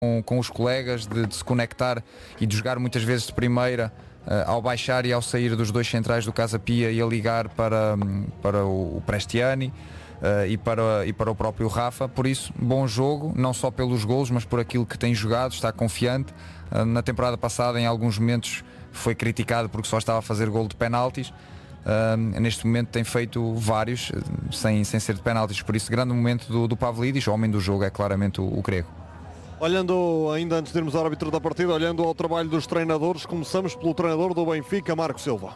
com os colegas, de se conectar e de jogar muitas vezes de primeira, ao baixar e ao sair dos dois centrais do Casa Pia e a ligar para o Prestiani e para o próprio Rafa. Por isso, bom jogo, não só pelos golos, mas por aquilo que tem jogado, está confiante. Na temporada passada, em alguns momentos, foi criticado porque só estava a fazer golo de penaltis. Neste momento tem feito vários sem ser de penaltis, por isso grande momento do Pavlidis. O homem do jogo é claramente o grego. Olhando, ainda antes de irmos ao árbitro da partida, olhando ao trabalho dos treinadores, começamos pelo treinador do Benfica, Marco Silva.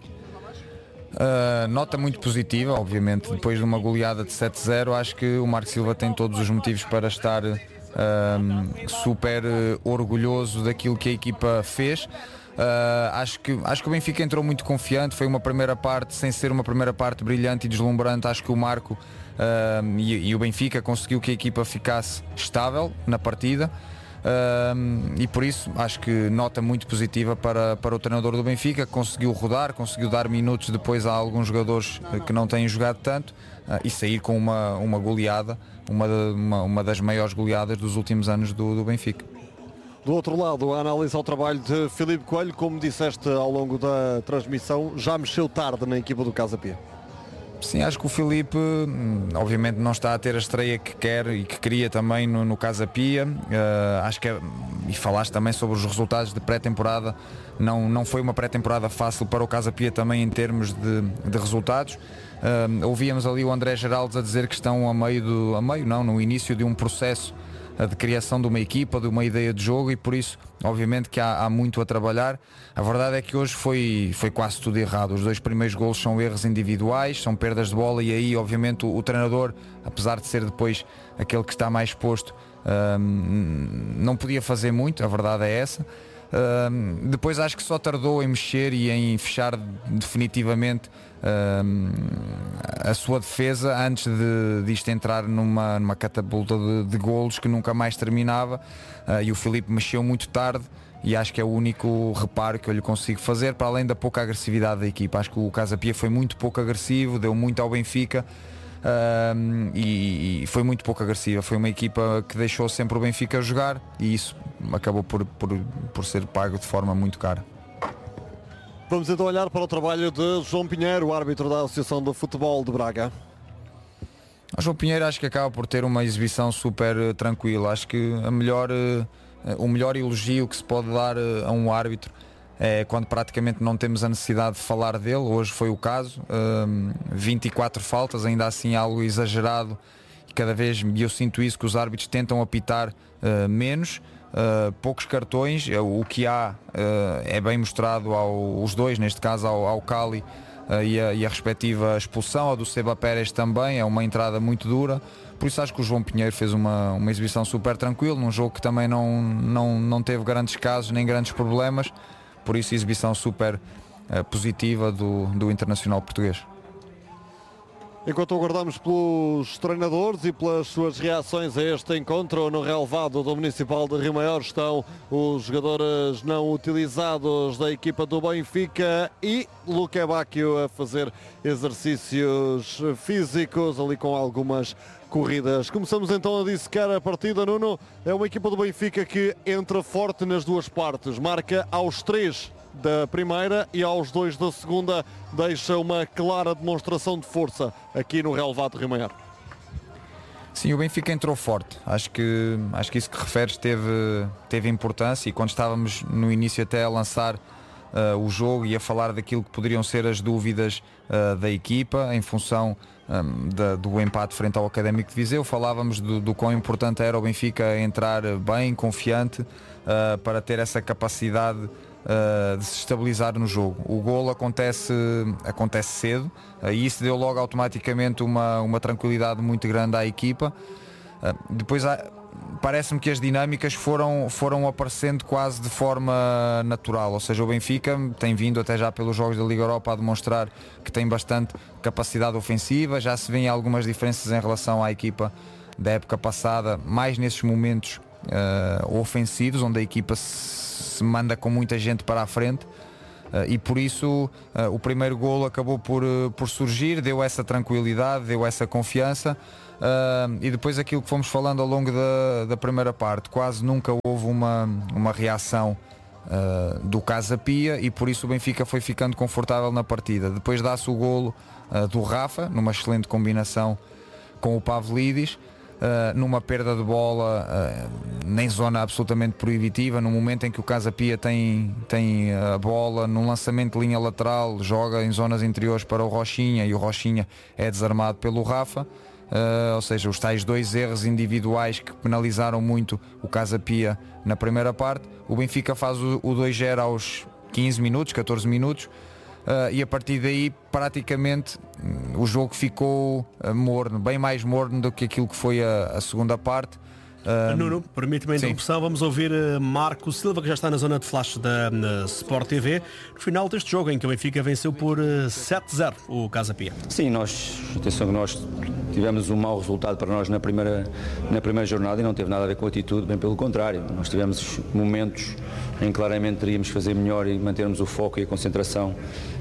Nota muito positiva, obviamente, depois de uma goleada de 7-0, acho que o Marco Silva tem todos os motivos para estar super orgulhoso daquilo que a equipa fez. Acho que o Benfica entrou muito confiante. Foi uma primeira parte, sem ser uma primeira parte brilhante e deslumbrante. Acho que o Marco e o Benfica conseguiu que a equipa ficasse estável na partida, e por isso acho que nota muito positiva para o treinador do Benfica. Conseguiu rodar, conseguiu dar minutos depois a alguns jogadores que não têm jogado tanto, e sair com uma goleada, uma das maiores goleadas dos últimos anos do Benfica. Do outro lado, a análise ao trabalho de Filipe Coelho, como disseste ao longo da transmissão, já mexeu tarde na equipa do Casa Pia. Sim, acho que o Filipe obviamente não está a ter a estreia que quer e que queria também no Casa Pia. Acho que e falaste também sobre os resultados de pré-temporada. Não foi uma pré-temporada fácil para o Casa Pia também em termos de resultados. Ouvíamos ali o André Geraldes a dizer que estão no início de um processo de criação de uma equipa, de uma ideia de jogo, e por isso obviamente que há muito a trabalhar. A verdade é que hoje foi quase tudo errado. Os dois primeiros golos são erros individuais, são perdas de bola, e aí obviamente o treinador, apesar de ser depois aquele que está mais exposto, não podia fazer muito, a verdade é essa. Depois acho que só tardou em mexer e em fechar definitivamente a sua defesa antes disto entrar numa catapulta de golos que nunca mais terminava, e o Filipe mexeu muito tarde, e acho que é o único reparo que eu lhe consigo fazer, para além da pouca agressividade da equipa. Acho que o Casa Pia foi muito pouco agressivo, deu muito ao Benfica, e foi muito pouco agressiva. Foi uma equipa que deixou sempre o Benfica jogar, e isso acabou por ser pago de forma muito cara. Vamos então olhar para o trabalho de João Pinheiro, o árbitro da Associação de Futebol de Braga. O João Pinheiro acho que acaba por ter uma exibição super tranquila. Acho que o melhor elogio que se pode dar a um árbitro é quando praticamente não temos a necessidade de falar dele. Hoje foi o caso. 24 faltas, ainda assim algo exagerado, e cada vez eu sinto isso, que os árbitros tentam apitar menos. Poucos cartões, o que há é bem mostrado aos dois, neste caso ao Cali, e a respectiva expulsão. A do Seba Pérez também é uma entrada muito dura. Por isso acho que o João Pinheiro fez uma exibição super tranquila, num jogo que também não teve grandes casos nem grandes problemas. Por isso, exibição super positiva do Internacional português. Enquanto aguardamos pelos treinadores e pelas suas reações a este encontro, no relvado do Municipal de Rio Maior estão os jogadores não utilizados da equipa do Benfica e Luque Bacchio a fazer exercícios físicos ali com algumas corridas. Começamos então a dissecar a partida, Nuno. É uma equipa do Benfica que entra forte nas duas partes, marca aos 3 da primeira e aos 2 da segunda, deixa uma clara demonstração de força aqui no relvado de Rio Maior. Sim, o Benfica entrou forte. Acho que isso que referes teve importância, e quando estávamos no início até a lançar o jogo e a falar daquilo que poderiam ser as dúvidas da equipa em função do empate frente ao Académico de Viseu, falávamos do quão importante era o Benfica entrar bem, confiante, para ter essa capacidade de se estabilizar no jogo. O golo acontece cedo, e isso deu logo automaticamente uma tranquilidade muito grande à equipa. Depois parece-me que as dinâmicas foram aparecendo quase de forma natural, ou seja, o Benfica tem vindo até já pelos jogos da Liga Europa a demonstrar que tem bastante capacidade ofensiva. Já se vêem algumas diferenças em relação à equipa da época passada, mais nesses momentos ofensivos, onde a equipa se manda com muita gente para a frente, e por isso o primeiro golo acabou por surgir, deu essa tranquilidade, deu essa confiança. E depois aquilo que fomos falando ao longo da primeira parte, quase nunca houve uma reação do Casa Pia, e por isso o Benfica foi ficando confortável na partida. Depois dá-se o golo do Rafa, numa excelente combinação com o Pavlidis, numa perda de bola em zona absolutamente proibitiva, no momento em que o Casa Pia tem a bola, num lançamento de linha lateral, joga em zonas interiores para o Rochinha, e o Rochinha é desarmado pelo Rafa. Ou seja, os tais 2 erros individuais que penalizaram muito o Casa Pia na primeira parte. O Benfica faz o 2-0 aos 15 minutos, 14 minutos, e a partir daí praticamente o jogo ficou morno, bem mais morno do que aquilo que foi a segunda parte. Nuno, permite-me a interrupção. Vamos ouvir Marco Silva, que já está na zona de flash da Sport TV, no final deste jogo em que o Benfica venceu por 7-0 o Casa Pia. Sim, atenção que nós tivemos um mau resultado para nós na primeira jornada, e não teve nada a ver com a atitude, bem pelo contrário. Nós tivemos momentos em que claramente teríamos que fazer melhor e mantermos o foco e a concentração,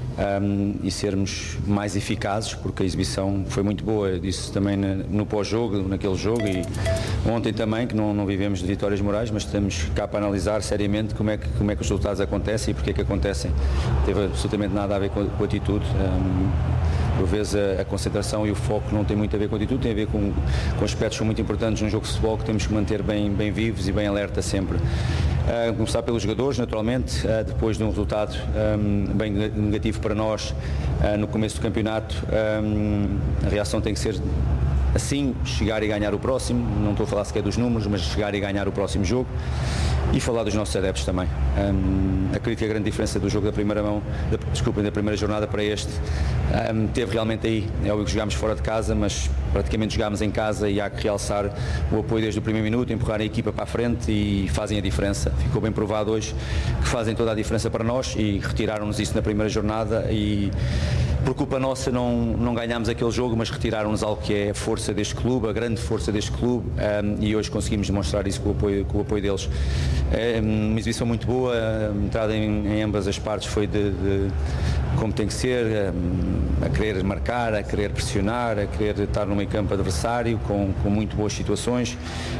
e sermos mais eficazes, porque a exibição foi muito boa. Eu disse também no pós-jogo, naquele jogo, e ontem também, que não vivemos de vitórias morais, mas estamos cá para analisar seriamente como é que os resultados acontecem e porque é que acontecem. Teve absolutamente nada a ver com a atitude. Por vezes a concentração e o foco não tem muito a ver com a atitude, tem a ver com aspectos que são muito importantes num jogo de futebol, que temos que manter bem vivos e bem alerta sempre. Começar pelos jogadores, naturalmente, depois de um resultado bem negativo para nós no começo do campeonato, a reação tem que ser assim, chegar e ganhar o próximo. Não estou a falar sequer dos números, mas chegar e ganhar o próximo jogo, e falar dos nossos adeptos também. Acredito que a grande diferença do jogo da primeira jornada para este, teve realmente aí. É óbvio que jogámos fora de casa, mas praticamente jogámos em casa, e há que realçar o apoio desde o primeiro minuto, empurrar a equipa para a frente, e fazem a diferença. Ficou bem provado hoje que fazem toda a diferença para nós, e retiraram-nos isso na primeira jornada, e por culpa nossa não ganhámos aquele jogo, mas retiraram-nos algo que é a força deste clube, a grande força deste clube, e hoje conseguimos demonstrar isso com o apoio deles. Uma exibição muito boa, a entrada em ambas as partes foi de como tem que ser, a querer marcar, a querer pressionar, a querer estar no meio campo adversário, com muito boas situações.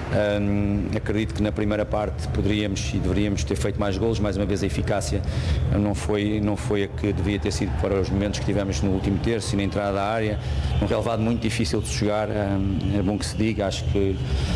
Acredito que na primeira parte poderíamos e deveríamos ter feito mais golos. Mais uma vez a eficácia não foi a que devia ter sido para os momentos que tivemos no último terço e na entrada da área. Um relevado muito difícil de jogar, é bom que se diga. Acho que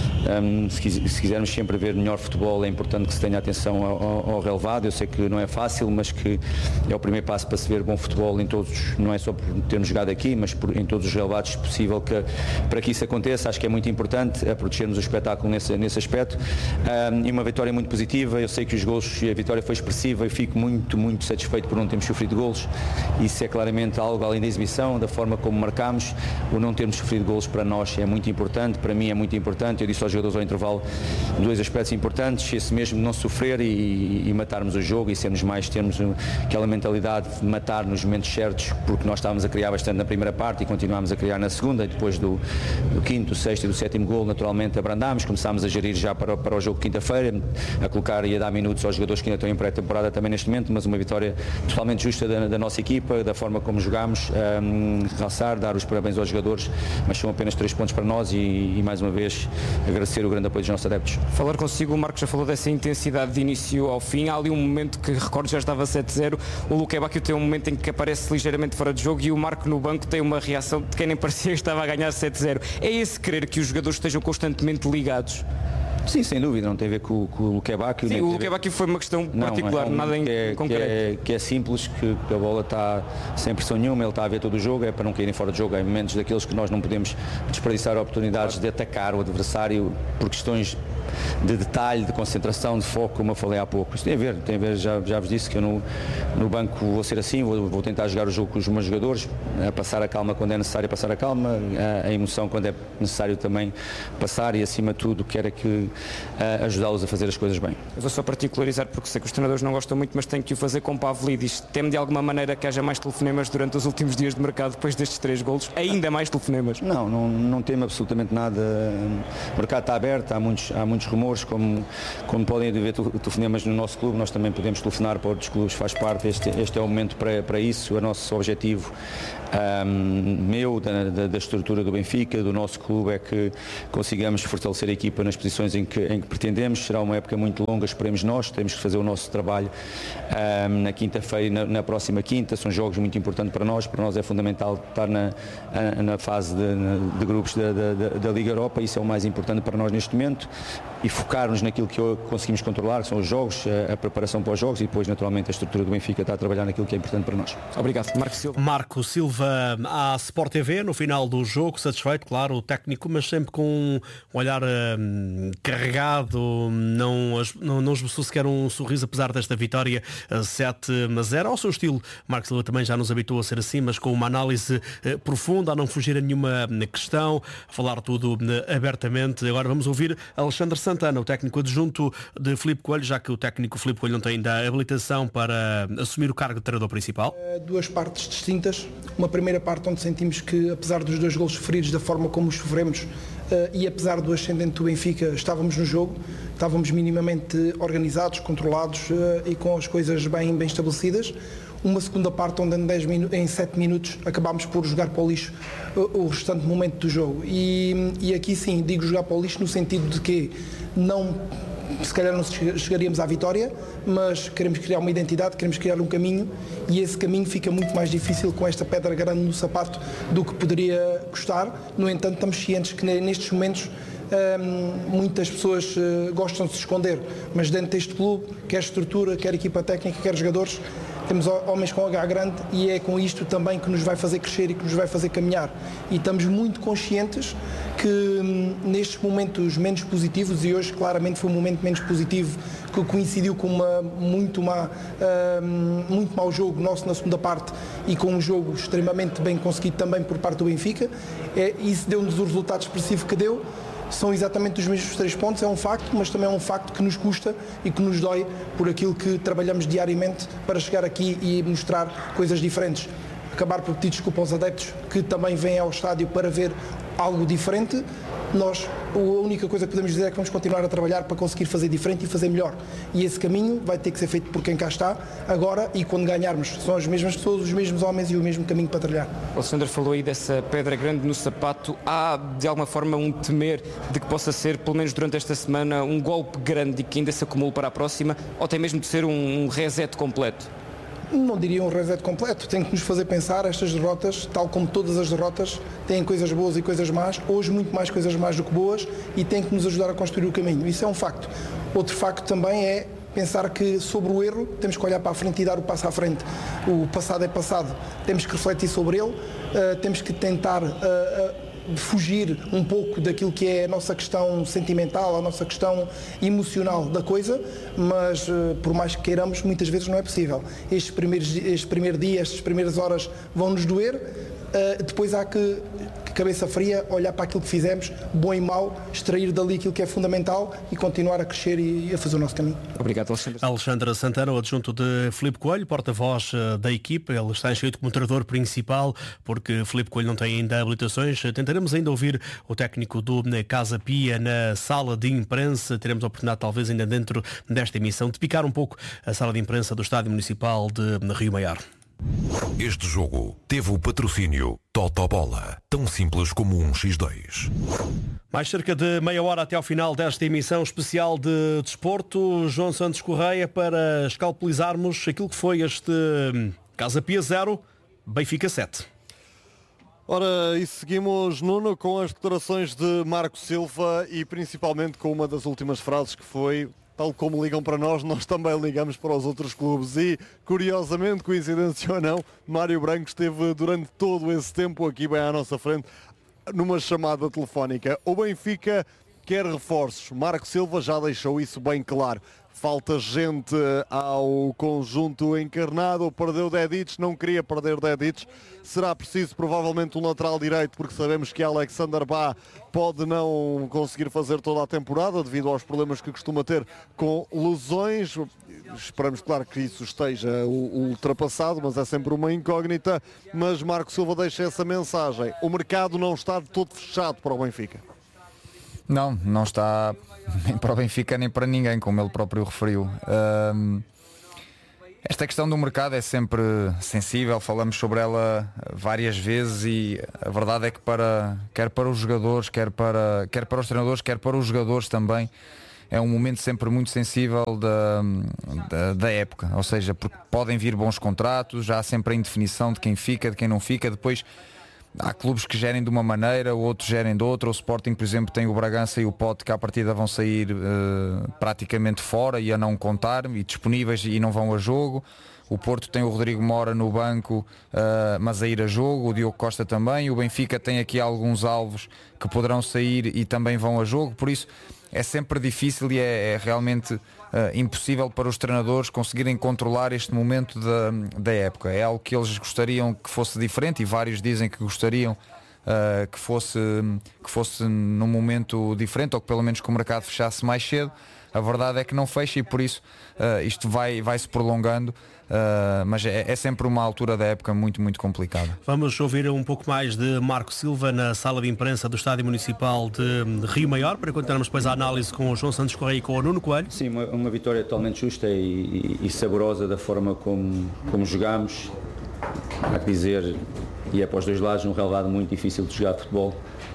se quisermos sempre ver melhor futebol, é importante que se tenha atenção ao relevado. Eu sei que não é fácil, mas que é o primeiro passo para se ver bom futebol em todos, não é só por termos jogado aqui, mas em todos os relevados possível, para que isso aconteça. Acho que é muito importante protegermos o espetáculo nesse aspecto, e uma vitória muito positiva. Eu sei que os golos e a vitória foi expressiva, e fico muito, muito satisfeito por não termos sofrido golos. Isso é claramente algo além da exibição, da forma como marcámos. O não termos sofrido golos para nós é muito importante, para mim é muito importante. Eu disse aos jogadores ao intervalo 2 aspectos importantes: esse mesmo de não sofrer e matarmos o jogo, e termos aquela mentalidade de matar nos momentos certos, porque nós estávamos a criar bastante na primeira parte e continuámos a criar na segunda, e depois do quinto, do sexto e do sétimo golo naturalmente abrandámos, começámos a gerir já para o jogo de quinta-feira, a colocar e a dar minutos aos jogadores que ainda estão em pré-temporada também neste momento, mas uma vitória totalmente justa da nossa equipa, da forma como jogámos. Realçar, dar os parabéns aos jogadores, mas são apenas 3 pontos para nós, e mais uma vez agradecer o grande apoio dos nossos adeptos. Falar consigo, o Marco já falou dessa intensidade de início ao fim. Há ali um momento que recordo, já estava 7-0, o Luque Bacchio tem um momento em que aparece ligeiramente fora de jogo, e o Marco no banco tem uma reação de quem nem parecia que estava a ganhar 7-0. É esse querer que os jogadores estejam constantemente ligados? Sim, sem dúvida, não tem a ver com o Luque Bacchio. Sim, o Luque Bacchio foi uma questão particular, nada em concreto. Que é simples, que a bola está sem pressão nenhuma, ele está a ver todo o jogo, é para não caírem fora de jogo. Há momentos daqueles que nós não podemos desperdiçar oportunidades de atacar o adversário por questões de detalhe, de concentração, de foco, como eu falei há pouco. Isso tem a ver, já vos disse que eu no banco vou ser assim, vou tentar jogar o jogo com os meus jogadores, passar a calma quando é necessário passar a calma, a emoção quando é necessário também passar, e acima de tudo quero que ajudá-los a fazer as coisas bem. Eu vou só particularizar, porque sei que os treinadores não gostam muito, mas tenho que o fazer com Pavlidis. Teme de alguma maneira que haja mais telefonemas durante os últimos dias de mercado depois destes 3 golos? Ainda mais telefonemas? Não temo absolutamente nada. O mercado está aberto, há muitos rumores, como podem haver telefonemas no nosso clube, nós também podemos telefonar para outros clubes, faz parte, este é o momento para isso. O nosso objetivo da estrutura do Benfica, do nosso clube, é que consigamos fortalecer a equipa nas posições em que pretendemos. Será uma época muito longa, esperemos nós, temos que fazer o nosso trabalho na quinta-feira, na próxima quinta, são jogos muito importantes para nós é fundamental estar na fase de grupos da Liga Europa, isso é o mais importante para nós neste momento, e focar-nos naquilo que conseguimos controlar, que são os jogos, a preparação para os jogos, e depois naturalmente a estrutura do Benfica está a trabalhar naquilo que é importante para nós. Obrigado. Marco Silva à Sport TV, no final do jogo, satisfeito, claro, o técnico, mas sempre com um olhar carregado, não esboçou sequer um sorriso, apesar desta vitória 7-0. Ao seu estilo, Marco Silva também já nos habituou a ser assim, mas com uma análise profunda, a não fugir a nenhuma questão, a falar tudo abertamente. Agora vamos ouvir Alexandre Santana, o técnico adjunto de Filipe Coelho, já que o técnico Filipe Coelho não tem ainda a habilitação para assumir o cargo de treinador principal. Duas partes distintas. Uma primeira parte onde sentimos que, apesar dos 2 golos sofridos, da forma como os sofremos, e apesar do ascendente do Benfica, estávamos no jogo, estávamos minimamente organizados, controlados e com as coisas bem estabelecidas. Uma segunda parte onde em 7 minutos acabámos por jogar para o lixo o restante momento do jogo. E aqui sim, digo jogar para o lixo no sentido de que se calhar não chegaríamos à vitória, mas queremos criar uma identidade, queremos criar um caminho, e esse caminho fica muito mais difícil com esta pedra grande no sapato do que poderia custar. No entanto, estamos cientes que nestes momentos muitas pessoas gostam de se esconder, mas dentro deste clube, quer estrutura, quer equipa técnica, quer jogadores, temos homens com H grande, e é com isto também que nos vai fazer crescer e que nos vai fazer caminhar. E estamos muito conscientes que nestes momentos menos positivos, e hoje claramente foi um momento menos positivo, que coincidiu com muito mau jogo nosso na segunda parte e com um jogo extremamente bem conseguido também por parte do Benfica, isso deu-nos o resultado expressivo que deu. São exatamente os mesmos 3 pontos, é um facto, mas também é um facto que nos custa e que nos dói por aquilo que trabalhamos diariamente para chegar aqui e mostrar coisas diferentes. Acabar por pedir desculpa aos adeptos que também vêm ao estádio para ver algo diferente. Nós, a única coisa que podemos dizer é que vamos continuar a trabalhar para conseguir fazer diferente e fazer melhor. E esse caminho vai ter que ser feito por quem cá está agora, e quando ganharmos são as mesmas pessoas, os mesmos homens e o mesmo caminho para trilhar. O Alexandre falou aí dessa pedra grande no sapato. Há de alguma forma um temer de que possa ser, pelo menos durante esta semana, um golpe grande e que ainda se acumule para a próxima, ou tem mesmo de ser um reset completo? Não diria um reset completo, tem que nos fazer pensar. Estas derrotas, tal como todas as derrotas, têm coisas boas e coisas más, hoje muito mais coisas más do que boas, e tem que nos ajudar a construir o caminho, isso é um facto. Outro facto também é pensar que sobre o erro temos que olhar para a frente e dar o passo à frente. O passado é passado, temos que refletir sobre ele, temos que tentar fugir um pouco daquilo que é a nossa questão sentimental, a nossa questão emocional da coisa, mas por mais que queiramos, muitas vezes não é possível. Este primeiro dia, estas primeiras horas vão nos doer, depois há que cabeça fria, olhar para aquilo que fizemos, bom e mau, extrair dali aquilo que é fundamental e continuar a crescer e a fazer o nosso caminho. Obrigado, Alexandre. Alexandre Santana, o adjunto de Filipe Coelho, porta-voz da equipa. Ele está inscrito como treinador principal porque Filipe Coelho não tem ainda habilitações. Tentaremos ainda ouvir o técnico do Casa Pia na sala de imprensa. Teremos a oportunidade, talvez ainda dentro desta emissão, de picar um pouco a sala de imprensa do Estádio Municipal de Rio Maior. Este jogo teve o patrocínio Totobola, tão simples como um X2. Mais cerca de meia hora até ao final desta emissão especial de desporto. João Santos Correia, para escalpelizarmos aquilo que foi este Casa Pia 0, Benfica 7. Ora, e seguimos, Nuno, com as declarações de Marco Silva e principalmente com uma das últimas frases que foi: tal como ligam para nós também ligamos para os outros clubes. E, curiosamente, coincidência ou não, Mário Branco esteve durante todo esse tempo aqui bem à nossa frente numa chamada telefónica. O Benfica quer reforços. Marco Silva já deixou isso bem claro. Falta gente ao conjunto encarnado, perdeu Dedić, não queria perder Dedić, será preciso provavelmente um lateral direito, porque sabemos que Alexander Bá pode não conseguir fazer toda a temporada devido aos problemas que costuma ter com lesões. Esperamos, claro, que isso esteja ultrapassado, mas é sempre uma incógnita. Mas Marco Silva deixa essa mensagem: o mercado não está de todo fechado para o Benfica. Não está nem para o Benfica nem para ninguém, como ele próprio referiu. Esta questão do mercado é sempre sensível, falamos sobre ela várias vezes e a verdade é que quer para os jogadores, quer para os treinadores, quer para os jogadores também, é um momento sempre muito sensível da época, ou seja, porque podem vir bons contratos, já há sempre a indefinição de quem fica, de quem não fica, depois há clubes que gerem de uma maneira, outros gerem de outra. O Sporting, por exemplo, tem o Bragança e o Pote que à partida vão sair praticamente fora e a não contar, e disponíveis e não vão a jogo. O Porto tem o Rodrigo Mora no banco, mas a ir a jogo. O Diogo Costa também. O Benfica tem aqui alguns alvos que poderão sair e também vão a jogo. Por isso é sempre difícil e é realmente impossível para os treinadores conseguirem controlar este momento da época. É algo que eles gostariam que fosse diferente e vários dizem que gostariam que fosse num momento diferente, ou que pelo menos que o mercado fechasse mais cedo. A verdade é que não fecha e por isso isto vai se prolongando, mas é sempre uma altura da época muito, muito complicada. Vamos ouvir um pouco mais de Marco Silva na sala de imprensa do Estádio Municipal de Rio Maior, para continuarmos depois a análise com o João Santos Correia e com o Nuno Coelho. Sim, uma vitória totalmente justa e saborosa da forma como jogámos. Há que dizer, e é para os dois lados, um relevado muito difícil de jogar futebol.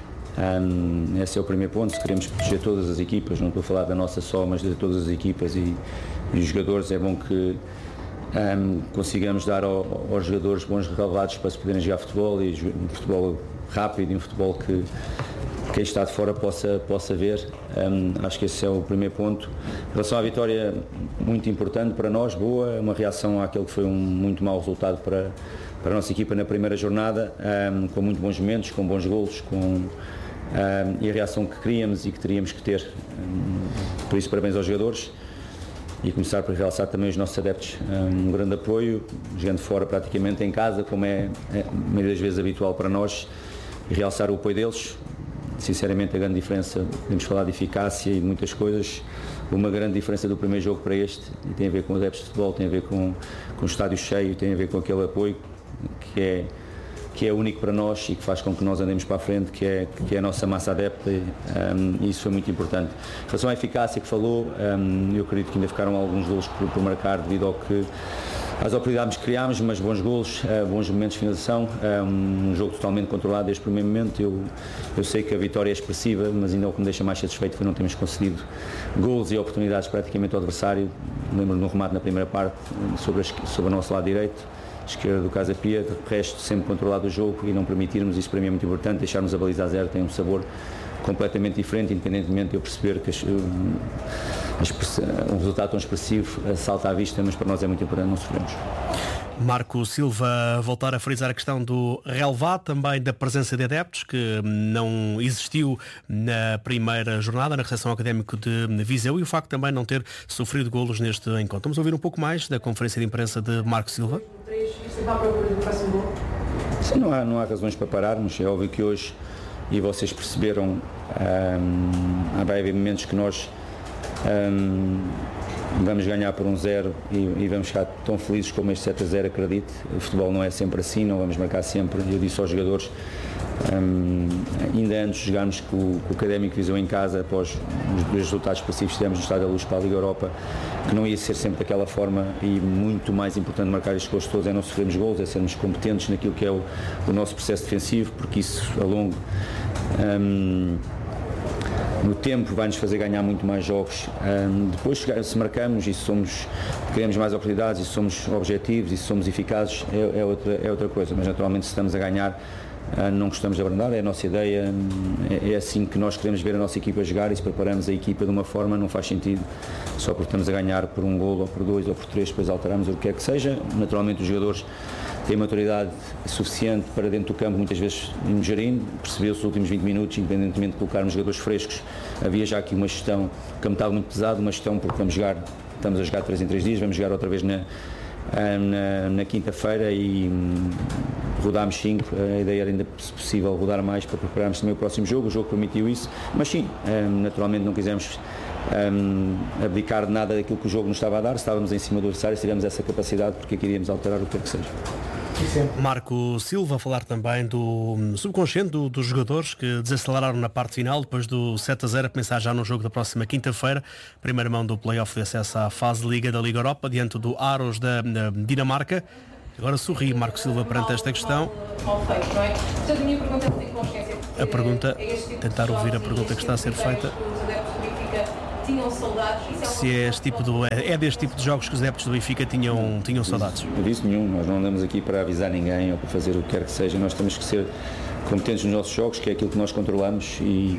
Esse é o primeiro ponto. Se queremos proteger todas as equipas, não estou a falar da nossa só, mas de todas as equipas e os jogadores, é bom que consigamos dar aos jogadores bons relevados para se poderem jogar futebol, e um futebol rápido e um futebol que quem está de fora possa ver. Acho que esse é o primeiro ponto. Em relação à vitória, muito importante para nós, boa, uma reação àquele que foi um muito mau resultado para a nossa equipa na primeira jornada, com muito bons momentos, com bons golos, e a reação que queríamos e que teríamos que ter. Por isso, parabéns aos jogadores e começar por realçar também os nossos adeptos. Um grande apoio, jogando fora praticamente em casa, como é a maioria das vezes habitual para nós, e realçar o apoio deles. Sinceramente, a grande diferença, podemos falar de eficácia e de muitas coisas, uma grande diferença do primeiro jogo para este, e tem a ver com os adeptos de futebol, tem a ver com o estádio cheio, tem a ver com aquele apoio que é único para nós e que faz com que nós andemos para a frente, que é a nossa massa adepta, e isso foi muito importante. Em relação à eficácia que falou, eu acredito que ainda ficaram alguns golos por marcar devido às oportunidades que criámos, mas bons golos, bons momentos de finalização, um jogo totalmente controlado desde o primeiro momento. Eu sei que a vitória é expressiva, mas ainda o que me deixa mais satisfeito foi não termos concedido golos e oportunidades praticamente ao adversário. Lembro-me de um remate na primeira parte sobre o nosso lado direito, esquerda do Casa Pia, de resto sempre controlado o jogo e não permitirmos, isso para mim é muito importante. Deixarmos a baliza a zero tem um sabor completamente diferente, independentemente de eu perceber que um resultado tão expressivo salta à vista, mas para nós é muito importante não sofrermos. Marco Silva voltar a frisar a questão do relevado, também da presença de adeptos, que não existiu na primeira jornada, na recepção académico de Viseu, e o facto de também não ter sofrido golos neste encontro. Vamos ouvir um pouco mais da conferência de imprensa de Marco Silva. Sim, não há razões para pararmos. É óbvio que hoje, e vocês perceberam, vai haver momentos que nós vamos ganhar por 1-0 e vamos ficar tão felizes como este 7-0, acredite. O futebol não é sempre assim, não vamos marcar sempre. Eu disse aos jogadores, ainda antes de jogarmos com o Académico Viseu em casa, após os dois resultados passivos que tivemos no Estádio da Luz para a Liga Europa, que não ia ser sempre daquela forma, e muito mais importante marcar estes gols todos é não sofrermos gols, é sermos competentes naquilo que é o nosso processo defensivo, porque isso a longo no tempo vai-nos fazer ganhar muito mais jogos. Depois, se marcamos e queremos mais oportunidades e somos objetivos e somos eficazes, é outra coisa, mas naturalmente se estamos a ganhar, não gostamos de abrandar, é a nossa ideia, é assim que nós queremos ver a nossa equipa jogar, e se preparamos a equipa de uma forma, não faz sentido só porque estamos a ganhar por um golo ou por 2 ou por 3, depois alteramos o que quer que seja. Naturalmente os jogadores têm maturidade suficiente para dentro do campo muitas vezes irmos gerindo, percebeu-se nos últimos 20 minutos, independentemente de colocarmos jogadores frescos, havia já aqui uma gestão que me estava muito pesado, uma gestão porque estamos a jogar 3 em 3 dias, vamos jogar outra vez na quinta-feira e rodámos 5, a ideia era ainda, se possível, rodar mais para prepararmos também o próximo jogo, o jogo permitiu isso, mas sim, naturalmente não quisemos abdicar de nada daquilo que o jogo nos estava a dar, estávamos em cima do adversário, se tivemos essa capacidade, porque queríamos alterar o que quer que seja. Marco Silva a falar também do subconsciente dos jogadores que desaceleraram na parte final depois do 7-0, a pensar já no jogo da próxima quinta-feira, primeira mão do play-off de acesso à fase de Liga da Liga Europa diante do Aros da Dinamarca. Agora sorri Marco Silva perante esta questão. A pergunta, tentar ouvir a pergunta que está a ser feita. Se é deste tipo de jogos que os adeptos do Benfica tinham saudades? Não disse nenhum, nós não andamos aqui para avisar ninguém ou para fazer o que quer que seja, nós temos que ser competentes nos nossos jogos, que é aquilo que nós controlamos, e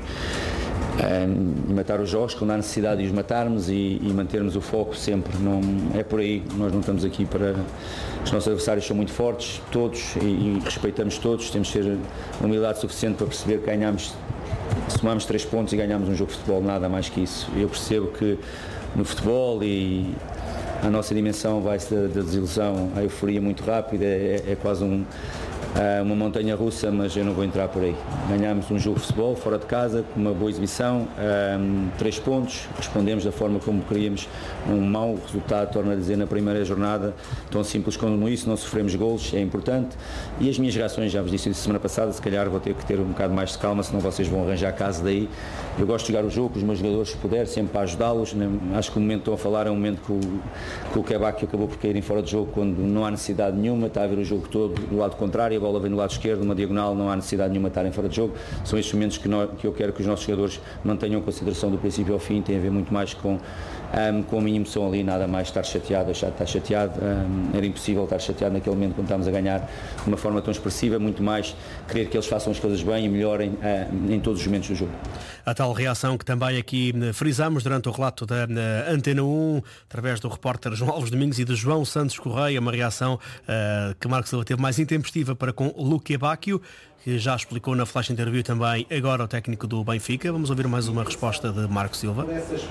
matar os jogos quando há necessidade de os matarmos e mantermos o foco sempre, não é por aí, nós não estamos aqui para... Os nossos adversários são muito fortes, todos, e respeitamos todos, temos de ter humildade suficiente para perceber que somamos 3 pontos e ganhamos um jogo de futebol, nada mais que isso. Eu percebo que no futebol e a nossa dimensão vai-se da desilusão à euforia muito rápida, é quase uma montanha russa, mas eu não vou entrar por aí. Ganhámos um jogo de futebol fora de casa, com uma boa exibição, 3 pontos, respondemos da forma como queríamos, um mau resultado, torno a dizer, na primeira jornada, tão simples como isso, não sofremos golos, é importante, e as minhas reações, já vos disse isso semana passada, se calhar vou ter que ter um bocado mais de calma, senão vocês vão arranjar casa daí. Eu gosto de jogar o jogo com os meus jogadores, se puder, sempre para ajudá-los, acho que o momento que estão a falar é um momento que o Quebec acabou por cair em fora de jogo, quando não há necessidade nenhuma, está a ver o jogo todo do lado contrário, a bola vem do lado esquerdo, uma diagonal, não há necessidade nenhuma de estarem fora de jogo. São estes momentos que eu quero que os nossos jogadores mantenham consideração do princípio ao fim, tem a ver muito mais com a minha emoção ali, nada mais estar chateado, deixar de estar chateado, era impossível estar chateado naquele momento quando estávamos a ganhar de uma forma tão expressiva, muito mais querer que eles façam as coisas bem e melhorem em todos os momentos do jogo. A tal reação que também aqui frisamos durante o relato da Antena 1, através do repórter João Alves Domingos e de João Santos Correia, uma reação que Marco Silva teve mais intempestiva para com Luque Bacchio, que já explicou na flash interview também agora o técnico do Benfica. Vamos ouvir mais uma resposta de Marco Silva.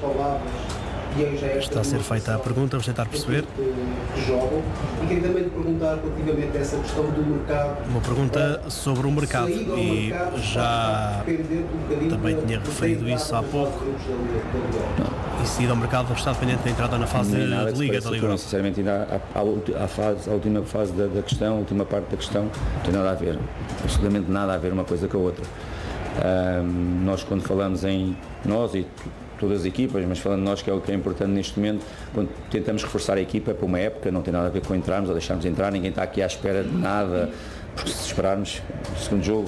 Está a ser feita a pergunta, vamos tentar perceber. Que jogam. E queria também lhe perguntar relativamente a essa questão do mercado. Uma pergunta sobre o mercado, e já também tinha referido isso há pouco. E saída ao mercado está dependente da entrada na fase de Liga da Liga Europa. Sinceramente, ainda a última fase da questão, a última parte da questão, não tem nada a ver, absolutamente nada a ver uma coisa com a outra. Nós, quando falamos em nós e todas as equipas, mas falando de nós, que é o que é importante neste momento, quando tentamos reforçar a equipa para uma época, não tem nada a ver com entrarmos ou deixarmos entrar, ninguém está aqui à espera de nada, porque se esperarmos o segundo jogo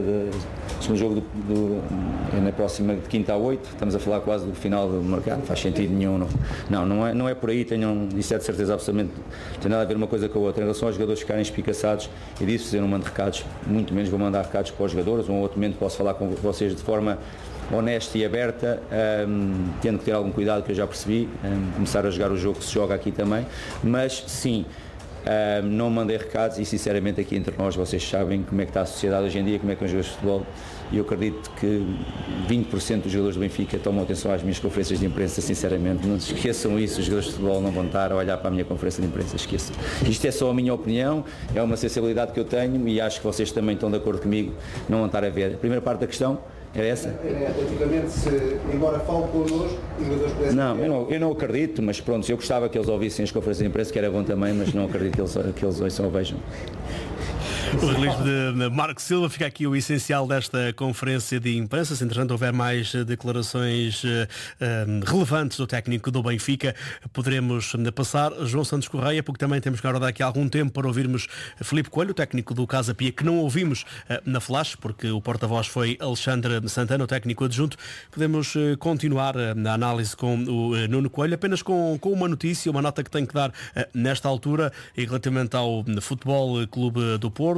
é na próxima de quinta a 8, estamos a falar quase do final do mercado, não faz sentido nenhum, não é por aí, isso é de certeza absolutamente, não tem nada a ver uma coisa com a outra. Em relação aos jogadores ficarem espicaçados, e disso eu não mando recados, muito menos vou mandar recados para os jogadores, um outro momento posso falar com vocês de forma honesta e aberta, tendo que ter algum cuidado, que eu já percebi, começar a jogar o jogo que se joga aqui também, mas sim, não mandei recados e sinceramente aqui entre nós vocês sabem como é que está a sociedade hoje em dia, como é que estão os jogadores de futebol, e eu acredito que 20% dos jogadores do Benfica tomam atenção às minhas conferências de imprensa, sinceramente, não se esqueçam isso, os jogadores de futebol não vão estar a olhar para a minha conferência de imprensa, esqueçam. Isto é só a minha opinião, é uma sensibilidade que eu tenho e acho que vocês também estão de acordo comigo, não vão estar a ver. A primeira parte da questão era essa? Relativamente, embora fale connosco, os jogadores pudessem... Não, eu não acredito, mas pronto, eu gostava que eles ouvissem as conferências de imprensa, que era bom também, mas não acredito que eles ouçam ou vejam. O release de Marco Silva, fica aqui o essencial desta conferência de imprensa. Se entretanto houver mais declarações relevantes do técnico do Benfica, poderemos passar. João Santos Correia, porque também temos que agora dar aqui algum tempo para ouvirmos Filipe Coelho, o técnico do Casa Pia, que não ouvimos na flash, porque o porta-voz foi Alexandre Santana, o técnico adjunto. Podemos continuar a análise com o Nuno Coelho, apenas com uma notícia, uma nota que tenho que dar nesta altura, e relativamente ao Futebol Clube do Porto.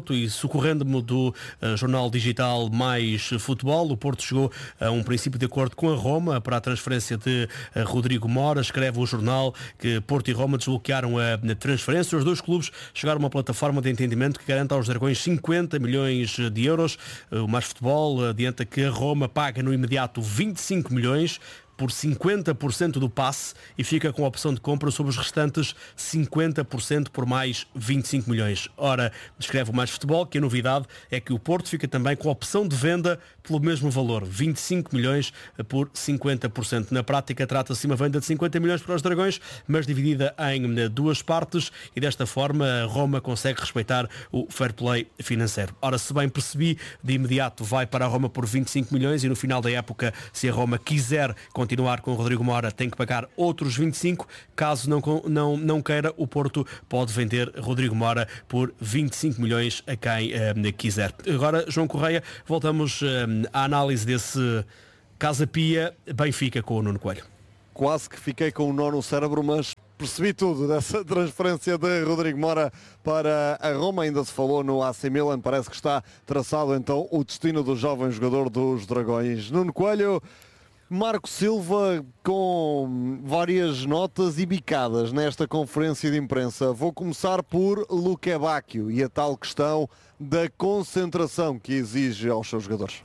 Porto, e socorrendo-me do jornal digital Mais Futebol, o Porto chegou a um princípio de acordo com a Roma para a transferência de Rodrigo Mora. Escreve o jornal que Porto e Roma desbloquearam a transferência. Os dois clubes chegaram a uma plataforma de entendimento que garante aos Dragões 50 milhões de euros. O Mais Futebol adianta que a Roma paga no imediato 25 milhões por 50% do passe e fica com a opção de compra sobre os restantes 50% por mais 25 milhões. Ora, descreve o Mais Futebol que a novidade é que o Porto fica também com a opção de venda pelo mesmo valor, 25 milhões por 50%. Na prática trata-se de uma venda de 50 milhões para os Dragões, mas dividida em duas partes, e desta forma a Roma consegue respeitar o fair play financeiro. Ora, se bem percebi, de imediato vai para a Roma por 25 milhões e no final da época, se a Roma quiser continuar com o Rodrigo Mora, tem que pagar outros 25. Caso não queira, o Porto pode vender Rodrigo Mora por 25 milhões a quem quiser. Agora, João Correia, voltamos à análise desse Casa Pia Benfica com o Nuno Coelho. Quase que fiquei com um nó no cérebro, mas percebi tudo dessa transferência de Rodrigo Mora para a Roma. Ainda se falou no AC Milan, parece que está traçado então o destino do jovem jogador dos Dragões. Nuno Coelho, Marco Silva com várias notas e bicadas nesta conferência de imprensa. Vou começar por Luque Bacchio e a tal questão da concentração que exige aos seus jogadores.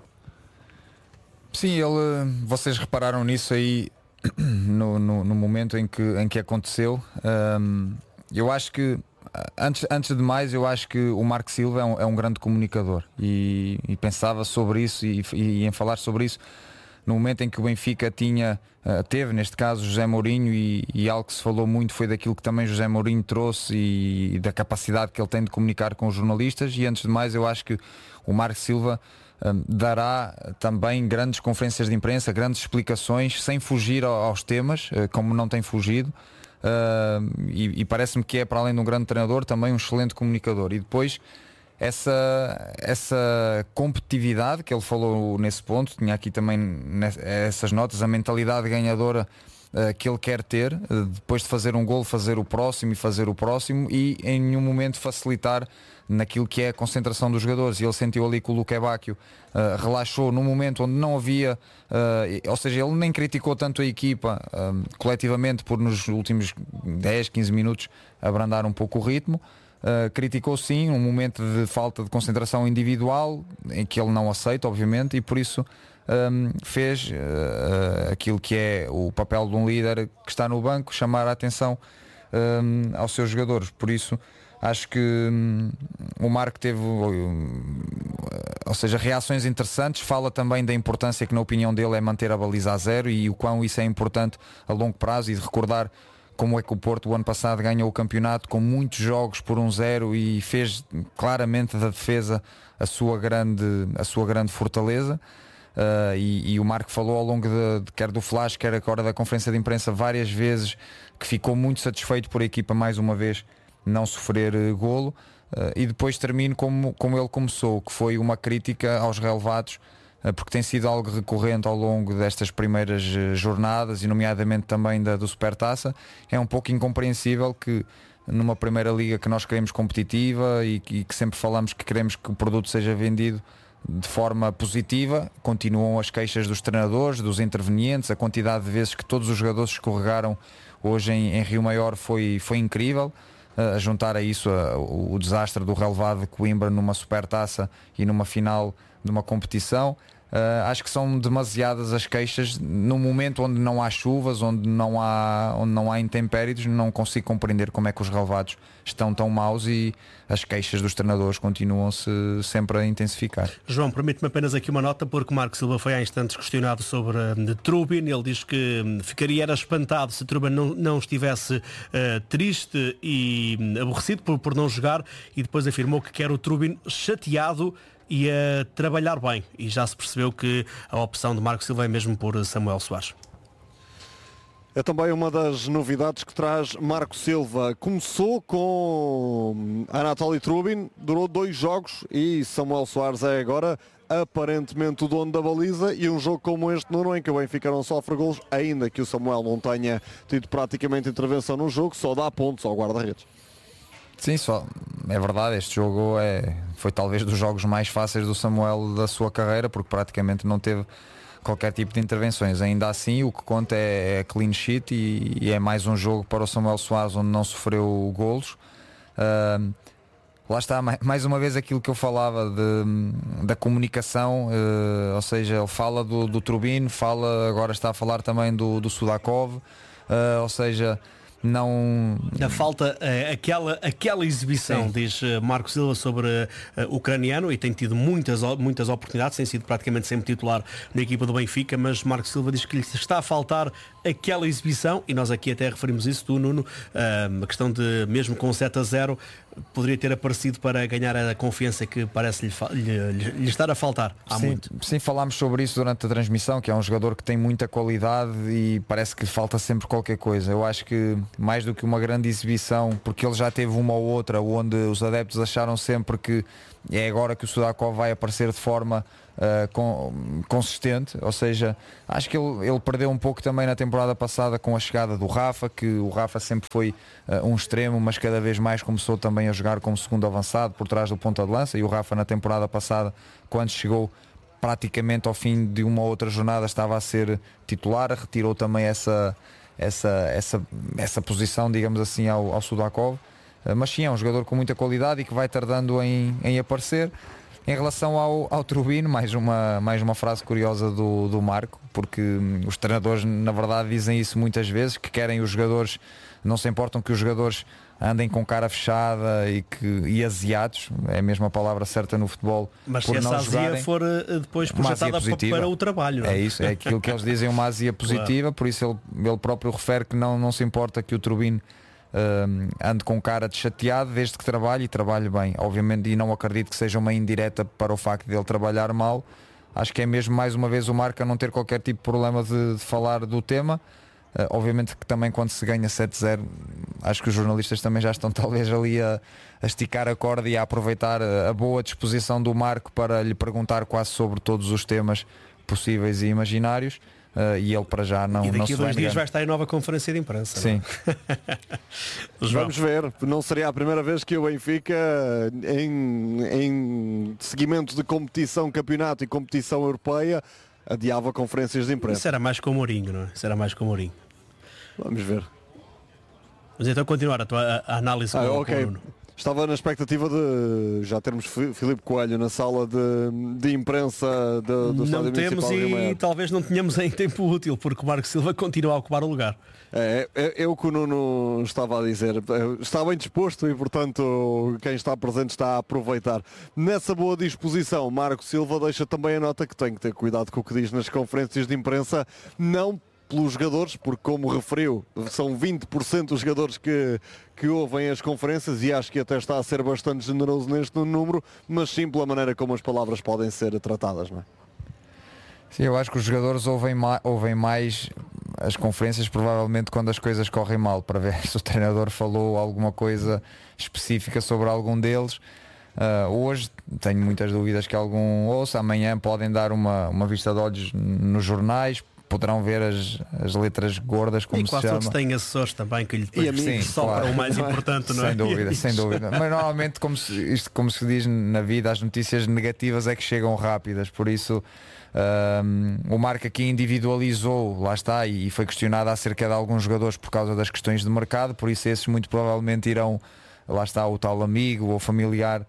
Sim, vocês repararam nisso aí no momento em que aconteceu. Eu acho que, antes de mais, eu acho que o Marco Silva é um grande comunicador e pensava sobre isso e em falar sobre isso no momento em que o Benfica teve, neste caso, José Mourinho, e algo que se falou muito foi daquilo que também José Mourinho trouxe e da capacidade que ele tem de comunicar com os jornalistas. E antes de mais, eu acho que o Marco Silva dará também grandes conferências de imprensa, grandes explicações, sem fugir aos temas, como não tem fugido, e parece-me que é, para além de um grande treinador, também um excelente comunicador. E depois essa competitividade que ele falou nesse ponto, tinha aqui também essas notas, a mentalidade ganhadora que ele quer ter, depois de fazer um golo, fazer o próximo e em nenhum momento facilitar naquilo que é a concentração dos jogadores. E ele sentiu ali que o Luque Bacchio relaxou num momento onde não havia, ou seja, ele nem criticou tanto a equipa coletivamente por nos últimos 10, 15 minutos abrandar um pouco o ritmo. Criticou sim um momento de falta de concentração individual, em que ele não aceita, obviamente, e por isso fez aquilo que é o papel de um líder que está no banco, chamar a atenção aos seus jogadores. Por isso acho que o Marco teve, ou seja, reações interessantes. Fala também da importância que, na opinião dele, é manter a baliza a zero e o quão isso é importante a longo prazo, e de recordar como é que o Porto o ano passado ganhou o campeonato com muitos jogos por 1-0 e fez claramente da defesa a sua grande fortaleza. E o Marco falou ao longo quer do flash, quer agora da conferência de imprensa, várias vezes que ficou muito satisfeito por a equipa mais uma vez não sofrer golo. E depois termino como ele começou, que foi uma crítica aos relevados, porque tem sido algo recorrente ao longo destas primeiras jornadas, e nomeadamente também do Supertaça. É um pouco incompreensível que numa primeira liga que nós queremos competitiva e que sempre falamos que queremos que o produto seja vendido de forma positiva, continuam as queixas dos treinadores, dos intervenientes. A quantidade de vezes que todos os jogadores escorregaram hoje em Rio Maior foi incrível. A juntar a isso o desastre do relevado de Coimbra numa Supertaça e numa final de uma competição. Acho que são demasiadas as queixas no momento onde não há chuvas, onde não há intempéries. Não consigo compreender como é que os relevados estão tão maus e as queixas dos treinadores continuam-se sempre a intensificar. João, permite-me apenas aqui uma nota, porque Marco Silva foi há instantes questionado sobre Trubin. Ele diz que ficaria espantado se Trubin não estivesse triste e aborrecido por não jogar, e depois afirmou que quer o Trubin chateado e a trabalhar bem, e já se percebeu que a opção de Marco Silva é mesmo por Samuel Soares. É também uma das novidades que traz Marco Silva. Começou com Anatoly Trubin, durou 2 jogos, e Samuel Soares é agora aparentemente o dono da baliza. E um jogo como este, Nuno, em que o Benfica não sofre golos, ainda que o Samuel não tenha tido praticamente intervenção no jogo, só dá pontos ao guarda-redes. Sim, só é verdade, este jogo foi talvez dos jogos mais fáceis do Samuel da sua carreira, porque praticamente não teve qualquer tipo de intervenções. Ainda assim, o que conta é clean sheet e é mais um jogo para o Samuel Soares onde não sofreu golos. Lá está, mais uma vez aquilo que eu falava da comunicação, ou seja, ele fala do Trubin, agora está a falar também do Sudakov, ou seja, não... Da falta aquela exibição, sim, diz Marco Silva sobre o ucraniano, e tem tido muitas oportunidades, tem sido praticamente sempre titular na equipa do Benfica, mas Marco Silva diz que lhe está a faltar aquela exibição, e nós aqui até referimos isso, tu, Nuno, a questão de mesmo com 7-0 poderia ter aparecido para ganhar a confiança que parece lhe estar a faltar há muito. Sim, falámos sobre isso durante a transmissão, que é um jogador que tem muita qualidade e parece que lhe falta sempre qualquer coisa. Eu acho que mais do que uma grande exibição, porque ele já teve uma ou outra onde os adeptos acharam sempre que é agora que o Sudakov vai aparecer de forma consistente, ou seja, acho que ele perdeu um pouco também na temporada passada com a chegada do Rafa, que o Rafa sempre foi um extremo, mas cada vez mais começou também a jogar como segundo avançado por trás do ponta de lança, e o Rafa na temporada passada, quando chegou praticamente ao fim de uma outra jornada, estava a ser titular, retirou também essa posição, digamos assim, ao Sudakov, mas sim, é um jogador com muita qualidade e que vai tardando em aparecer. Em relação ao Trubin, mais uma frase curiosa do Marco, porque os treinadores na verdade dizem isso muitas vezes, que querem os jogadores, não se importam que os jogadores andem com cara fechada e aziados, é a mesma palavra certa no futebol. Mas por se não essa azia jogarem, for depois projetada para o trabalho, não é? É isso, é aquilo que eles dizem, uma azia positiva, claro. Por isso ele próprio refere que não se importa que o Trubin ande com cara de chateado desde que trabalhe, e trabalhe bem, obviamente, e não acredito que seja uma indireta para o facto de ele trabalhar mal. Acho que é mesmo mais uma vez o Marco a não ter qualquer tipo de problema de falar do tema. Obviamente que também quando se ganha 7-0, acho que os jornalistas também já estão talvez ali a esticar a corda e a aproveitar a boa disposição do Marco para lhe perguntar quase sobre todos os temas possíveis e imaginários. E ele para já não. E daqui a 2 dias vai estar em nova conferência de imprensa. Sim. Vamos ver, não seria a primeira vez que o Benfica, em seguimento de competição, campeonato e competição europeia, adiava conferências de imprensa. Isso era mais com o Mourinho, não é? Isso era mais com o Mourinho. Vamos ver. Mas então continuar a análise com o Bruno. Estava na expectativa de já termos Filipe Coelho na sala de imprensa do Estádio Municipal de Rio Maior. E talvez não tenhamos em tempo útil, porque o Marco Silva continua a ocupar o lugar. É o que o Nuno estava a dizer. Está bem disposto e, portanto, quem está presente está a aproveitar. Nessa boa disposição, Marco Silva deixa também a nota que tem que ter cuidado com o que diz nas conferências de imprensa, não pelos jogadores, porque, como referiu, são 20% os jogadores que ouvem as conferências, e acho que até está a ser bastante generoso neste número, mas sim pela maneira como as palavras podem ser tratadas, não é? Sim, eu acho que os jogadores ouvem mais as conferências provavelmente quando as coisas correm mal, para ver se o treinador falou alguma coisa específica sobre algum deles. Hoje tenho muitas dúvidas que algum ouça, amanhã podem dar uma vista de olhos nos jornais, poderão ver as letras gordas, como se chama. E quase todos têm assessores também que lhe sopram o mais importante, não é? Sem dúvida. Mas normalmente, como se diz na vida, as notícias negativas é que chegam rápidas, por isso o Marco aqui individualizou, lá está, e foi questionado acerca de alguns jogadores por causa das questões de mercado, por isso esses muito provavelmente irão, lá está, o tal amigo ou familiar,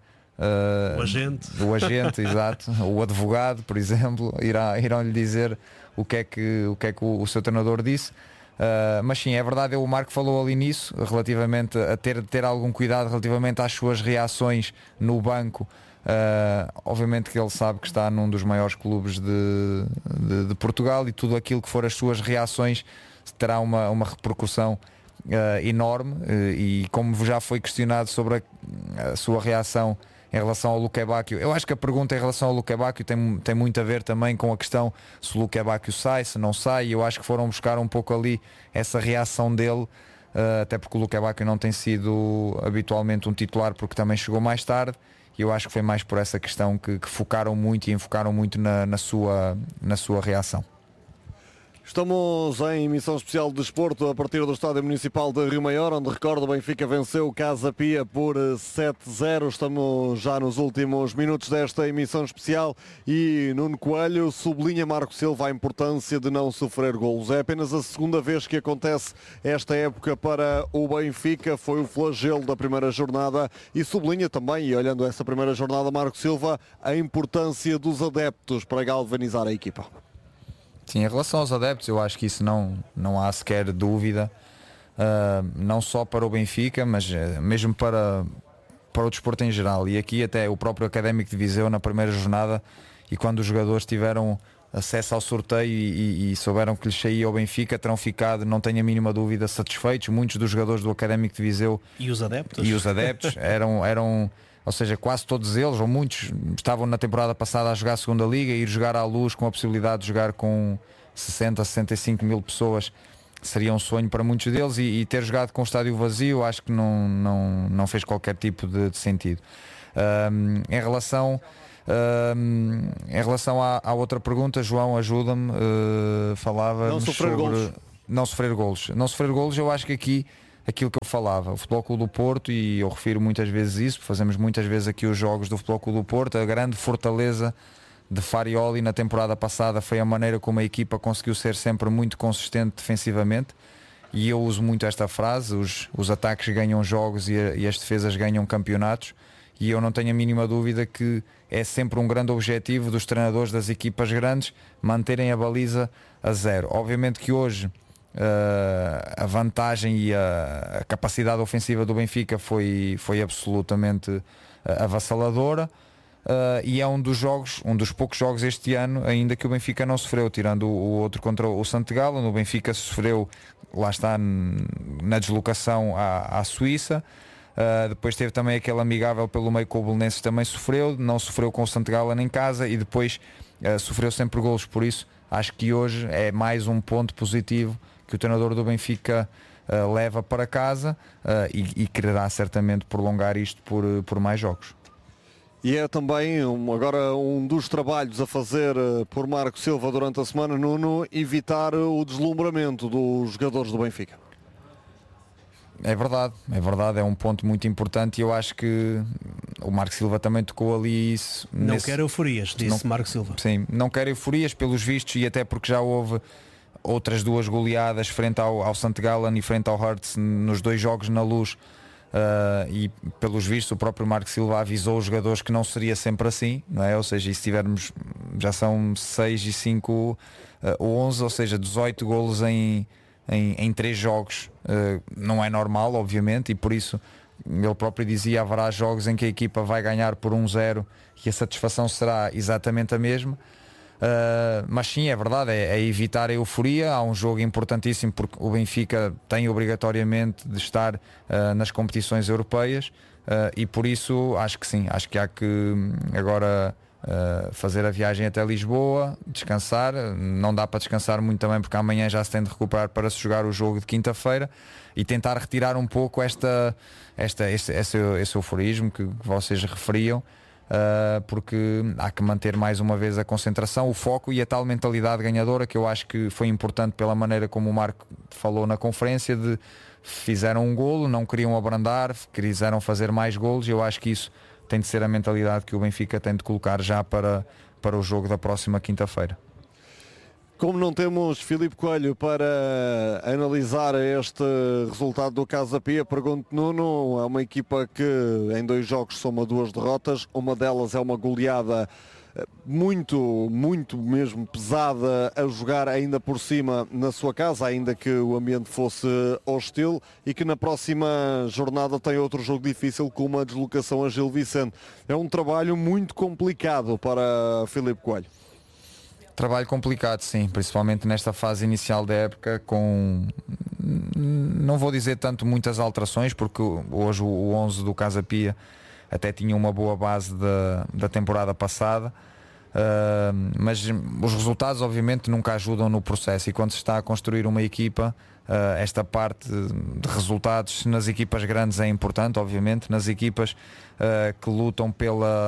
o agente, exato, o advogado, por exemplo, irão lhe dizer o que é que o seu treinador disse. Mas sim, é verdade, o Marco falou ali nisso, relativamente a ter algum cuidado relativamente às suas reações no banco. Obviamente que ele sabe que está num dos maiores clubes de Portugal, e tudo aquilo que for as suas reações terá uma repercussão enorme, e como já foi questionado sobre a sua reação em relação ao Luque Bacchio, eu acho que a pergunta em relação ao Luque Bacchio tem muito a ver também com a questão se o Luque Bacchio sai, se não sai. Eu acho que foram buscar um pouco ali essa reação dele, até porque o Luque Bacchio não tem sido habitualmente um titular, porque também chegou mais tarde, e eu acho que foi mais por essa questão que focaram muito e enfocaram muito na sua reação. Estamos em emissão especial de desporto a partir do Estádio Municipal de Rio Maior, onde, recordo, o Benfica venceu o Casa Pia por 7-0. Estamos já nos últimos minutos desta emissão especial e Nuno Coelho sublinha Marco Silva a importância de não sofrer golos. É apenas a segunda vez que acontece esta época para o Benfica, foi o flagelo da primeira jornada, e sublinha também, e olhando essa primeira jornada, Marco Silva, a importância dos adeptos para galvanizar a equipa. Sim, em relação aos adeptos, eu acho que isso não há sequer dúvida, não só para o Benfica, mas mesmo para o desporto em geral. E aqui até o próprio Académico de Viseu, na primeira jornada, e quando os jogadores tiveram acesso ao sorteio e souberam que lhes saía o Benfica, terão ficado, não tenho a mínima dúvida, satisfeitos. Muitos dos jogadores do Académico de Viseu e os adeptos eram ou seja, quase todos eles, ou muitos, estavam na temporada passada a jogar a segunda Liga, e ir jogar à Luz com a possibilidade de jogar com 60, 65 mil pessoas seria um sonho para muitos deles, e ter jogado com o estádio vazio acho que não fez qualquer tipo de sentido. Em relação à outra pergunta, João, ajuda-me, falava sobre não sofrer golos. Não sofrer golos, eu acho que aqui aquilo que eu falava, o Futebol Clube do Porto, e eu refiro muitas vezes isso, fazemos muitas vezes aqui os jogos do Futebol Clube do Porto, a grande fortaleza de Farioli na temporada passada foi a maneira como a equipa conseguiu ser sempre muito consistente defensivamente, e eu uso muito esta frase, os ataques ganham jogos e as defesas ganham campeonatos, e eu não tenho a mínima dúvida que é sempre um grande objetivo dos treinadores das equipas grandes manterem a baliza a zero. Obviamente que hoje a vantagem e a capacidade ofensiva do Benfica foi absolutamente avassaladora, e é um dos poucos jogos este ano ainda que o Benfica não sofreu, tirando o outro contra o Santegala. No Benfica sofreu, lá está, na deslocação à Suíça. Depois teve também aquele amigável pelo meio com o Belenenses, também não sofreu com o Santegala em casa, e depois sofreu sempre golos. Por isso acho que hoje é mais um ponto positivo que o treinador do Benfica leva para casa, e quererá certamente prolongar isto por mais jogos. E é também agora um dos trabalhos a fazer por Marco Silva durante a semana, Nuno, evitar o deslumbramento dos jogadores do Benfica. É verdade, é um ponto muito importante, e eu acho que o Marco Silva também tocou ali isso. Não quer euforias, disse Marco Silva. Sim, não quer euforias pelos vistos, e até porque já houve outras duas goleadas frente ao Santegala e frente ao Hearts nos dois jogos na Luz, e pelos vistos o próprio Marco Silva avisou os jogadores que não seria sempre assim, não é? Ou seja, e se tivermos, já são 6 e 5, 11, ou seja, 18 golos em 3 jogos, não é normal, obviamente, e por isso ele próprio dizia, haverá jogos em que a equipa vai ganhar por 1-0 e a satisfação será exatamente a mesma. Mas sim, é verdade, é evitar a euforia. Há um jogo importantíssimo porque o Benfica tem obrigatoriamente de estar nas competições europeias, e por isso acho que sim, acho que há que agora fazer a viagem até Lisboa, descansar. Não dá para descansar muito também porque amanhã já se tem de recuperar para se jogar o jogo de quinta-feira, e tentar retirar um pouco esse euforismo que vocês referiam, porque há que manter mais uma vez a concentração, o foco e a tal mentalidade ganhadora, que eu acho que foi importante pela maneira como o Marco falou na conferência, de fizeram um golo, não queriam abrandar, quiseram fazer mais golos. Eu acho que isso tem de ser a mentalidade que o Benfica tem de colocar já para o jogo da próxima quinta-feira. Como não temos Filipe Coelho para analisar este resultado do Casa Pia, pergunto, Nuno, é uma equipa que em 2 jogos soma 2 derrotas, uma delas é uma goleada muito mesmo pesada, a jogar ainda por cima na sua casa, ainda que o ambiente fosse hostil, e que na próxima jornada tem outro jogo difícil com uma deslocação a Gil Vicente. É um trabalho muito complicado para Filipe Coelho. Trabalho complicado, sim, principalmente nesta fase inicial da época, com, não vou dizer tanto muitas alterações, porque hoje o 11 do Casa Pia até tinha uma boa base da temporada passada, mas os resultados obviamente nunca ajudam no processo, e quando se está a construir uma equipa, esta parte de resultados nas equipas grandes é importante, obviamente. Nas equipas que lutam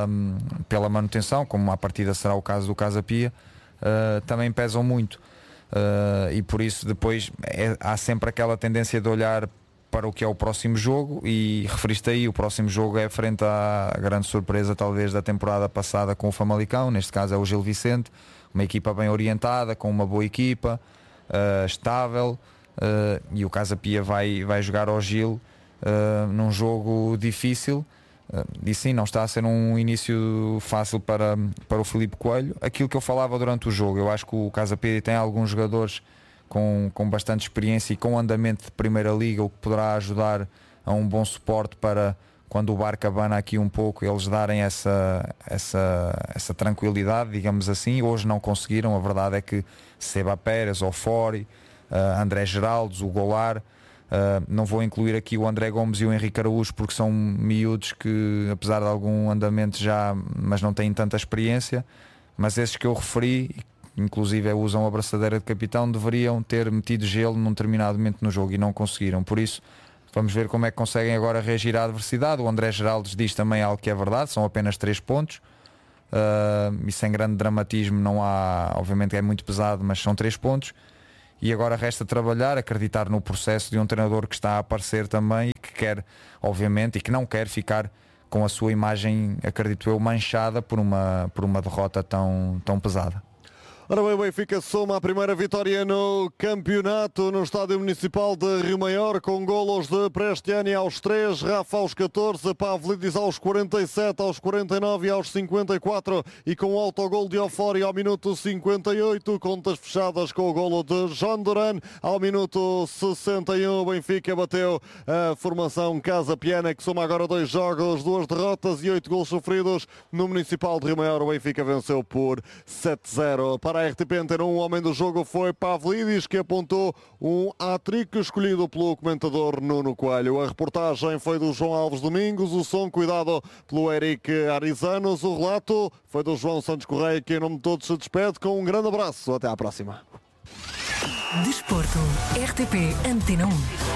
pela manutenção, como à partida será o caso do Casa Pia, também pesam muito. e por isso depois há sempre aquela tendência de olhar para o que é o próximo jogo, e referiste aí, o próximo jogo é frente à grande surpresa talvez da temporada passada com o Famalicão, neste caso é o Gil Vicente, uma equipa bem orientada, com uma boa equipa, estável, e o Casa Pia vai jogar ao Gil num jogo difícil, e sim, não está a ser um início fácil para o Filipe Coelho. Aquilo que eu falava durante o jogo, eu acho que o Casa Pia tem alguns jogadores com bastante experiência e com andamento de Primeira Liga, o que poderá ajudar a um bom suporte para quando o barco abana aqui um pouco, eles darem essa tranquilidade, digamos assim. Hoje não conseguiram, a verdade é que Seba Pérez, Ofori, André Geraldes, o Goulart, não vou incluir aqui o André Gomes e o Henrique Araújo porque são miúdos que, apesar de algum andamento já, mas não têm tanta experiência, mas esses que eu referi, inclusive usam a abraçadeira de capitão, deveriam ter metido gelo num determinado momento no jogo e não conseguiram. Por isso vamos ver como é que conseguem agora reagir à adversidade. O André Geraldes diz também algo que é verdade, são apenas 3 pontos, e sem grande dramatismo, não há, obviamente é muito pesado, mas são 3 pontos, e agora resta trabalhar, acreditar no processo de um treinador que está a aparecer também e que quer, obviamente, e que não quer ficar com a sua imagem, acredito eu, manchada por uma derrota tão pesada. Ora bem, o Benfica soma a primeira vitória no campeonato no Estádio Municipal de Rio Maior, com golos de Prestiani aos 3, Rafa aos 14, Pavlidis aos 47, aos 49 e aos 54, e com o autogol de Ofori ao minuto 58, contas fechadas com o golo de João Duran ao minuto 61. O Benfica bateu a formação Casa Piana, que soma agora 2 jogos, 2 derrotas e 8 golos sofridos no Municipal de Rio Maior. O Benfica venceu por 7-0. Para a RTP Antena 1, o homem do jogo foi Pavlidis, que apontou um hat-trick escolhido pelo comentador Nuno Coelho. A reportagem foi do João Alves Domingos, o som cuidado pelo Eric Arizanos, o relato foi do João Santos Correia, que em nome de todos se despede com um grande abraço. Até à próxima. Desporto, RTP Antena 1.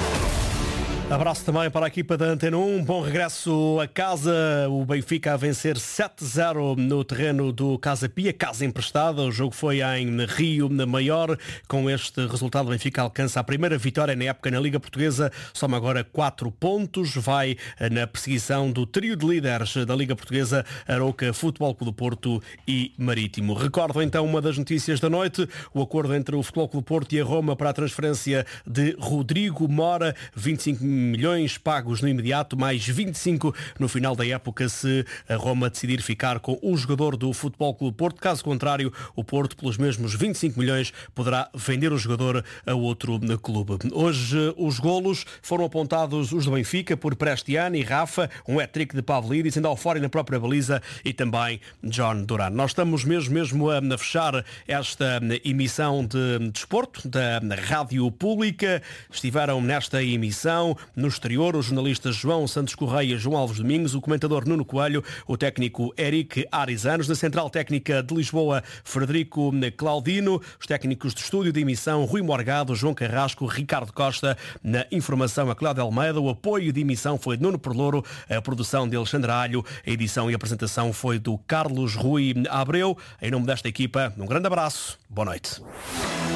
Abraço também para a equipa da Antena 1. Bom regresso a casa. O Benfica a vencer 7-0 no terreno do Casa Pia, casa emprestada. O jogo foi em Rio Maior. Com este resultado, o Benfica alcança a primeira vitória na época na Liga Portuguesa. Soma agora 4 pontos. Vai na perseguição do trio de líderes da Liga Portuguesa, Arouca, Futebol Clube do Porto e Marítimo. Recordo então uma das notícias da noite. O acordo entre o Futebol Clube do Porto e a Roma para a transferência de Rodrigo Mora. 25 milhões pagos no imediato, mais 25 no final da época, se a Roma decidir ficar com o jogador do Futebol Clube Porto. Caso contrário, o Porto, pelos mesmos 25 milhões, poderá vender o jogador a outro clube. Hoje os golos foram apontados, os do Benfica, por Prestiani, Rafa, um hat-trick de Pavlidis, ainda ao fora na própria baliza, e também John Duran. Nós estamos mesmo a fechar esta emissão de desporto da Rádio Pública. Estiveram nesta emissão no exterior os jornalistas João Santos Correia e João Alves Domingos, o comentador Nuno Coelho, o técnico Eric Arizanos, na Central Técnica de Lisboa, Frederico Claudino, os técnicos de estúdio de emissão Rui Morgado, João Carrasco, Ricardo Costa, na informação a Cláudia Almeida, o apoio de emissão foi de Nuno Perlouro, a produção de Alexandre Alho, a edição e a apresentação foi do Carlos Rui Abreu. Em nome desta equipa, um grande abraço, boa noite.